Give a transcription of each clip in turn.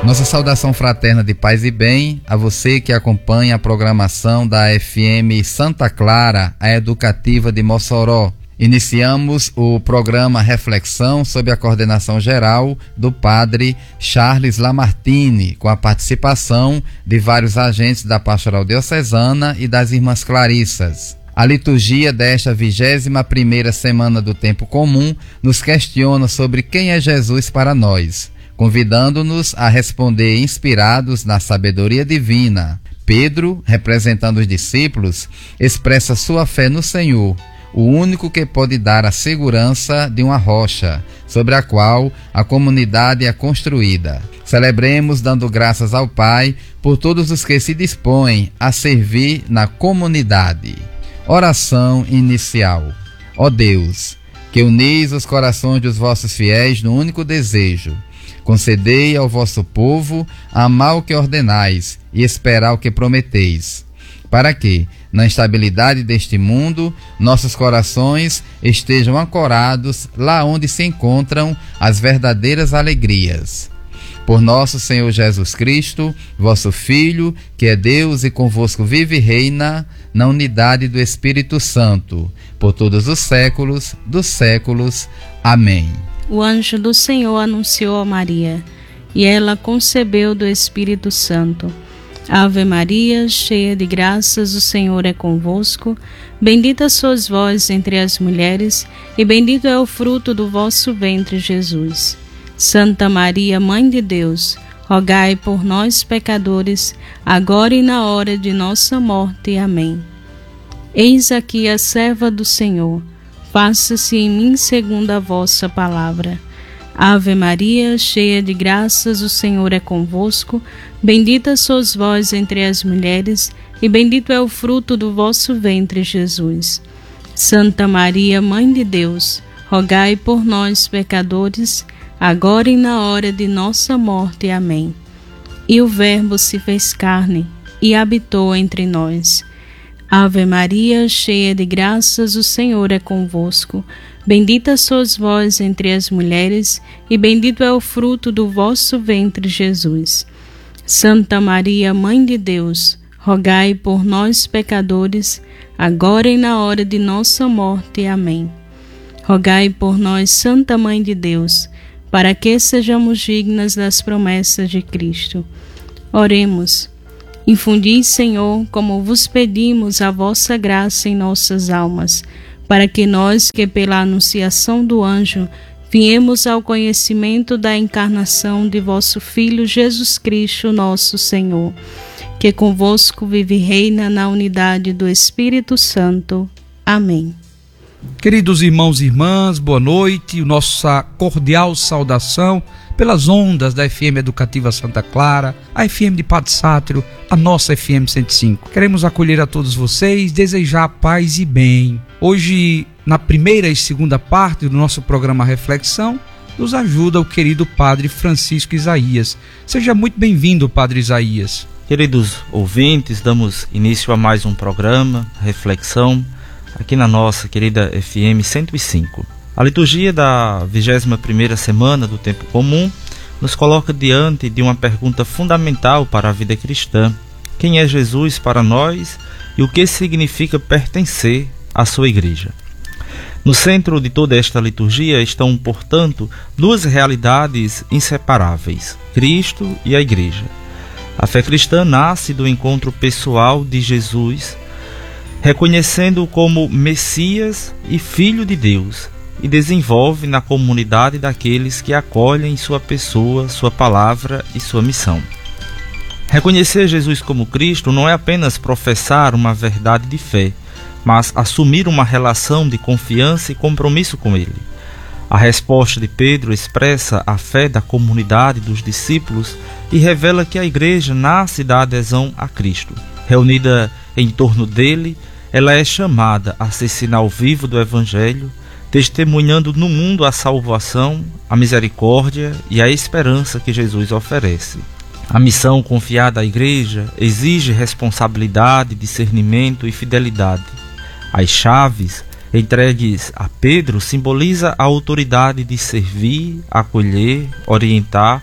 Nossa saudação fraterna de paz e bem a você que acompanha a programação da FM Santa Clara, a educativa de Mossoró. Iniciamos o programa Reflexão sob a coordenação geral do padre Charles Lamartine, com a participação de vários agentes da Pastoral Diocesana e das Irmãs Clarissas. A liturgia desta 21ª semana do Tempo Comum nos questiona sobre quem é Jesus para nós, convidando-nos a responder inspirados na sabedoria divina. Pedro, representando os discípulos, expressa sua fé no Senhor, o único que pode dar a segurança de uma rocha, sobre a qual a comunidade é construída. Celebremos dando graças ao Pai por todos os que se dispõem a servir na comunidade. Oração inicial. Ó Deus, que unis os corações dos vossos fiéis no único desejo, concedei ao vosso povo amar o que ordenais e esperar o que prometeis, para que, na instabilidade deste mundo, nossos corações estejam ancorados lá onde se encontram as verdadeiras alegrias. Por nosso Senhor Jesus Cristo, vosso Filho, que é Deus e convosco vive e reina, na unidade do Espírito Santo, por todos os séculos dos séculos. Amém. O anjo do Senhor anunciou a Maria, e ela concebeu do Espírito Santo. Ave Maria, cheia de graças, o Senhor é convosco. Bendita sois vós entre as mulheres, e bendito é o fruto do vosso ventre, Jesus. Santa Maria, Mãe de Deus, rogai por nós, pecadores, agora e na hora de nossa morte. Amém. Eis aqui a serva do Senhor. Faça-se em mim segundo a vossa palavra. Ave Maria, cheia de graças, o Senhor é convosco. Bendita sois vós entre as mulheres, e bendito é o fruto do vosso ventre, Jesus. Santa Maria, Mãe de Deus, rogai por nós, pecadores, agora e na hora de nossa morte. Amém. E o Verbo se fez carne e habitou entre nós. Ave Maria, cheia de graças, o Senhor é convosco. Bendita sois vós entre as mulheres, e bendito é o fruto do vosso ventre, Jesus. Santa Maria, Mãe de Deus, rogai por nós, pecadores, agora e na hora de nossa morte. Amém. Rogai por nós, Santa Mãe de Deus, para que sejamos dignas das promessas de Cristo. Oremos. Infundi, Senhor, como vos pedimos, a vossa graça em nossas almas, para que nós, que pela anunciação do anjo, viemos ao conhecimento da encarnação de vosso Filho Jesus Cristo, nosso Senhor, que convosco vive e reina na unidade do Espírito Santo. Amém. Queridos irmãos e irmãs, boa noite, nossa cordial saudação pelas ondas da FM Educativa Santa Clara, a FM de Padre Sátiro, a nossa FM 105. Queremos acolher a todos vocês, desejar paz e bem. Hoje, na primeira e segunda parte do nosso programa Reflexão, nos ajuda o querido Padre Francisco Isaías. Seja muito bem-vindo, Padre Isaías. Queridos ouvintes, damos início a mais um programa, Reflexão, aqui na nossa querida FM 105. A liturgia da 21ª semana do Tempo Comum nos coloca diante de uma pergunta fundamental para a vida cristã. Quem é Jesus para nós e o que significa pertencer à sua igreja? No centro de toda esta liturgia estão, portanto, duas realidades inseparáveis: Cristo e a igreja. A fé cristã nasce do encontro pessoal de Jesus, reconhecendo-o como Messias e Filho de Deus, e desenvolve na comunidade daqueles que acolhem sua pessoa, sua palavra e sua missão. Reconhecer Jesus como Cristo não é apenas professar uma verdade de fé, mas assumir uma relação de confiança e compromisso com Ele. A resposta de Pedro expressa a fé da comunidade dos discípulos e revela que a igreja nasce da adesão a Cristo. Reunida em torno dele, ela é chamada a ser sinal vivo do Evangelho, testemunhando no mundo a salvação, a misericórdia e a esperança que Jesus oferece. A missão confiada à igreja exige responsabilidade, discernimento e fidelidade. As chaves entregues a Pedro simboliza a autoridade de servir, acolher, orientar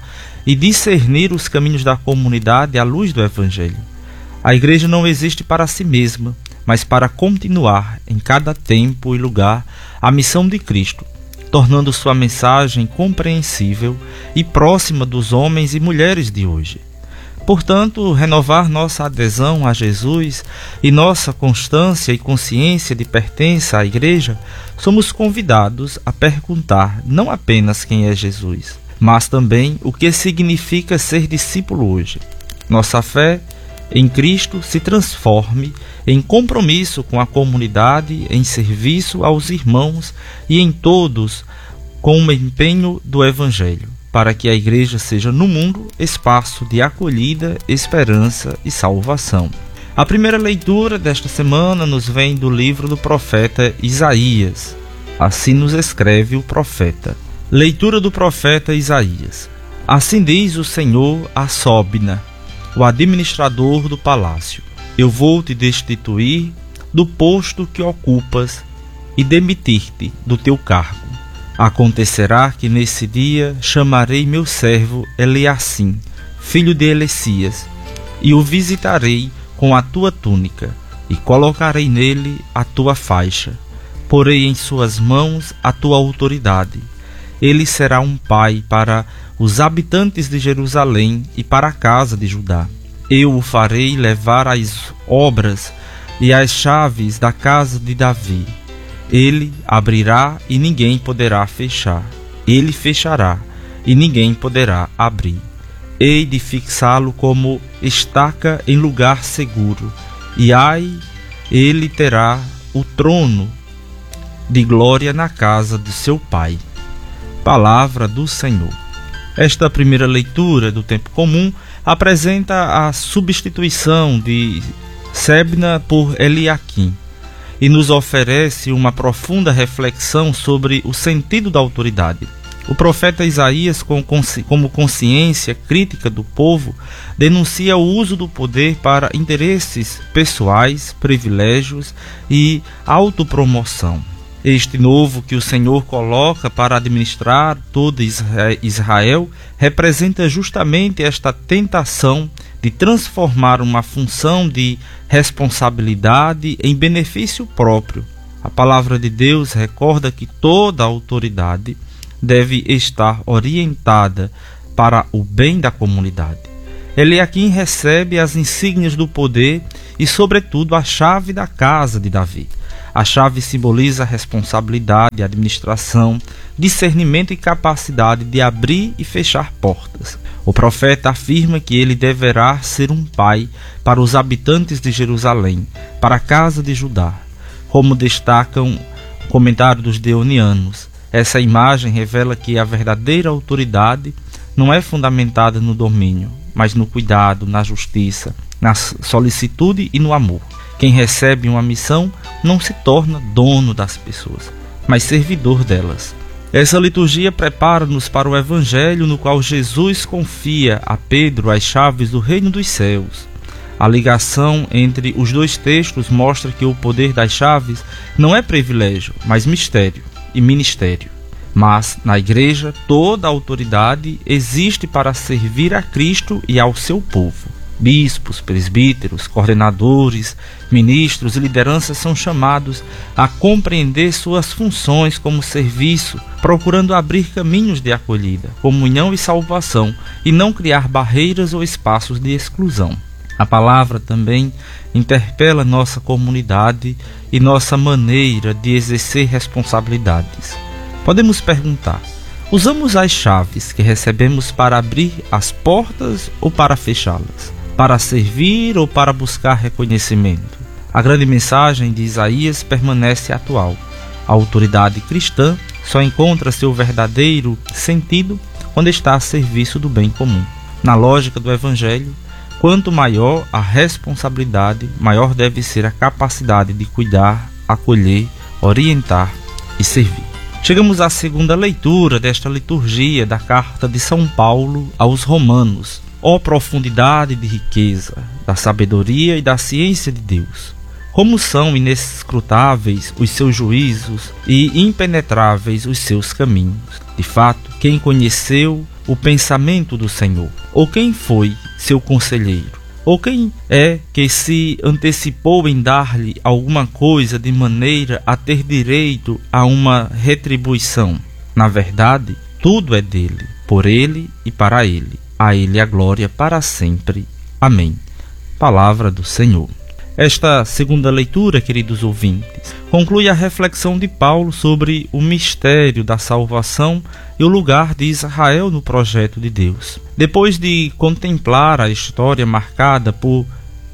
e discernir os caminhos da comunidade à luz do Evangelho. A igreja não existe para si mesma, mas para continuar em cada tempo e lugar a missão de Cristo, tornando sua mensagem compreensível e próxima dos homens e mulheres de hoje. Portanto, renovar nossa adesão a Jesus e nossa constância e consciência de pertença à igreja, somos convidados a perguntar não apenas quem é Jesus, mas também o que significa ser discípulo hoje. Nossa fé em Cristo se transforme em compromisso com a comunidade, em serviço aos irmãos e em todos com o empenho do Evangelho, para que a igreja seja no mundo espaço de acolhida, esperança e salvação. A primeira leitura desta semana nos vem do livro do profeta Isaías. Assim nos escreve o profeta. Leitura do profeta Isaías. Assim diz o Senhor a Sobna, o administrador do palácio: eu vou te destituir do posto que ocupas e demitir-te do teu cargo. Acontecerá que nesse dia chamarei meu servo Eliacim, filho de Elecias, e o visitarei com a tua túnica, e colocarei nele a tua faixa. Porei em suas mãos a tua autoridade. Ele será um pai para os habitantes de Jerusalém e para a casa de Judá. Eu o farei levar as obras e as chaves da casa de Davi. Ele abrirá e ninguém poderá fechar. Ele fechará e ninguém poderá abrir. Hei de fixá-lo como estaca em lugar seguro. E ele terá o trono de glória na casa de seu pai. Palavra do Senhor. Esta primeira leitura do tempo comum apresenta a substituição de Sebna por Eliaquim e nos oferece uma profunda reflexão sobre o sentido da autoridade. O profeta Isaías, como consciência crítica do povo, denuncia o uso do poder para interesses pessoais, privilégios e autopromoção. Este novo que o Senhor coloca para administrar todo Israel representa justamente esta tentação de transformar uma função de responsabilidade em benefício próprio. A palavra de Deus recorda que toda autoridade deve estar orientada para o bem da comunidade. Eliaquim recebe as insígnias do poder e, sobretudo, a chave da casa de Davi. A chave simboliza a responsabilidade, a administração, discernimento e capacidade de abrir e fechar portas. O profeta afirma que ele deverá ser um pai para os habitantes de Jerusalém, para a casa de Judá. Como destacam o comentário dos deonianos, essa imagem revela que a verdadeira autoridade não é fundamentada no domínio, mas no cuidado, na justiça, na solicitude e no amor. Quem recebe uma missão não se torna dono das pessoas, mas servidor delas. Essa liturgia prepara-nos para o Evangelho, no qual Jesus confia a Pedro as chaves do reino dos céus. A ligação entre os dois textos mostra que o poder das chaves não é privilégio, mas mistério e ministério. Mas, na igreja, toda a autoridade existe para servir a Cristo e ao seu povo. Bispos, presbíteros, coordenadores, ministros e lideranças são chamados a compreender suas funções como serviço, procurando abrir caminhos de acolhida, comunhão e salvação, e não criar barreiras ou espaços de exclusão. A palavra também interpela nossa comunidade e nossa maneira de exercer responsabilidades. Podemos perguntar: usamos as chaves que recebemos para abrir as portas ou para fechá-las? Para servir ou para buscar reconhecimento? A grande mensagem de Isaías permanece atual. A autoridade cristã só encontra seu verdadeiro sentido quando está a serviço do bem comum. Na lógica do Evangelho, quanto maior a responsabilidade, maior deve ser a capacidade de cuidar, acolher, orientar e servir. Chegamos à segunda leitura desta liturgia da carta de São Paulo aos Romanos. Ó profundidade de riqueza, da sabedoria e da ciência de Deus! Como são inescrutáveis os seus juízos e impenetráveis os seus caminhos! De fato, quem conheceu o pensamento do Senhor? Ou quem foi seu conselheiro? Ou quem é que se antecipou em dar-lhe alguma coisa de maneira a ter direito a uma retribuição? Na verdade, tudo é dele, por ele e para ele. A ele a glória para sempre. Amém. Palavra do Senhor. Esta segunda leitura, queridos ouvintes, conclui a reflexão de Paulo sobre o mistério da salvação e o lugar de Israel no projeto de Deus. Depois de contemplar a história marcada por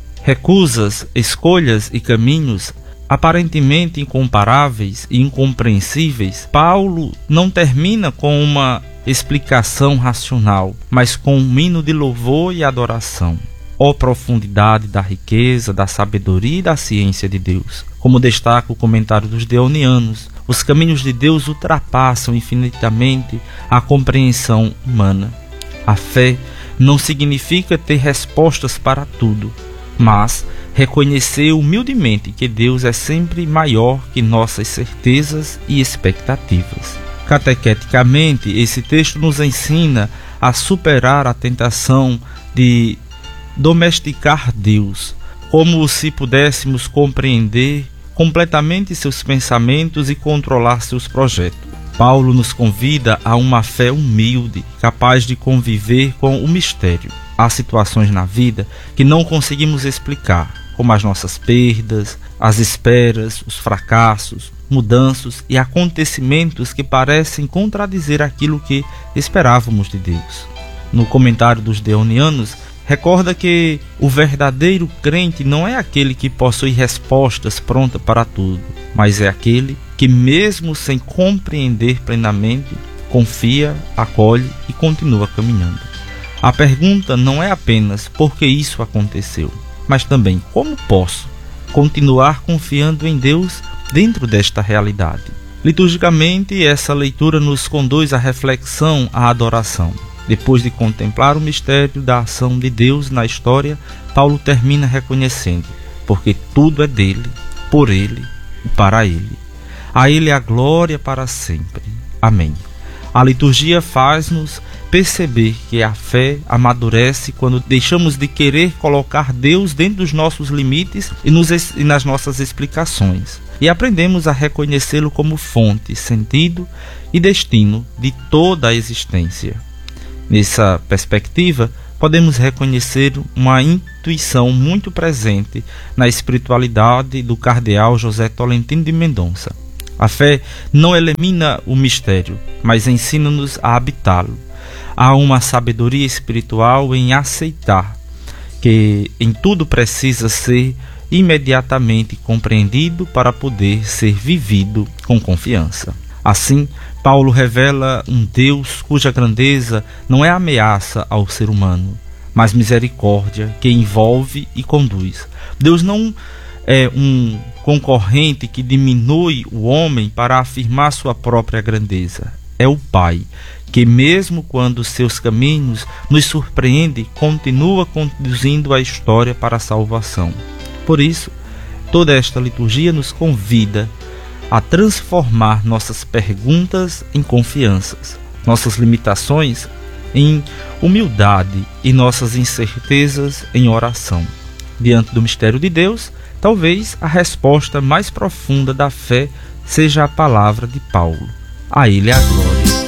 recusas, escolhas e caminhos aparentemente incomparáveis e incompreensíveis, Paulo não termina com uma explicação racional, mas com um hino de louvor e adoração. Ó profundidade da riqueza, da sabedoria e da ciência de Deus! Como destaca o comentário dos Deonianos, os caminhos de Deus ultrapassam infinitamente a compreensão humana. A fé não significa ter respostas para tudo, mas reconhecer humildemente que Deus é sempre maior que nossas certezas e expectativas. Catequeticamente, esse texto nos ensina a superar a tentação de domesticar Deus, como se pudéssemos compreender completamente seus pensamentos e controlar seus projetos. Paulo nos convida a uma fé humilde, capaz de conviver com o mistério. Há situações na vida que não conseguimos explicar, como as nossas perdas, as esperas, os fracassos, mudanças e acontecimentos que parecem contradizer aquilo que esperávamos de Deus. No comentário dos Deonianos, recorda que o verdadeiro crente não é aquele que possui respostas prontas para tudo, mas é aquele que, mesmo sem compreender plenamente, confia, acolhe e continua caminhando. A pergunta não é apenas por que isso aconteceu, mas também como posso continuar confiando em Deus dentro desta realidade. Liturgicamente, essa leitura nos conduz à reflexão, à adoração. Depois de contemplar o mistério da ação de Deus na história, Paulo termina reconhecendo, porque tudo é dele, por ele e para ele. A ele a glória para sempre. Amém. A liturgia faz-nos perceber que a fé amadurece quando deixamos de querer colocar Deus dentro dos nossos limites e nas nossas explicações, e aprendemos a reconhecê-lo como fonte, sentido e destino de toda a existência. Nessa perspectiva, podemos reconhecer uma intuição muito presente na espiritualidade do cardeal José Tolentino de Mendonça. A fé não elimina o mistério, mas ensina-nos a habitá-lo. Há uma sabedoria espiritual em aceitar que em tudo precisa ser imediatamente compreendido para poder ser vivido com confiança. Assim, Paulo revela um Deus cuja grandeza não é ameaça ao ser humano, mas misericórdia que envolve e conduz. Deus não é um concorrente que diminui o homem para afirmar sua própria grandeza. É o Pai, que mesmo quando seus caminhos nos surpreendem, continua conduzindo a história para a salvação. Por isso, toda esta liturgia nos convida a transformar nossas perguntas em confianças, nossas limitações em humildade e nossas incertezas em oração. Diante do mistério de Deus, talvez a resposta mais profunda da fé seja a palavra de Paulo. A ele a glória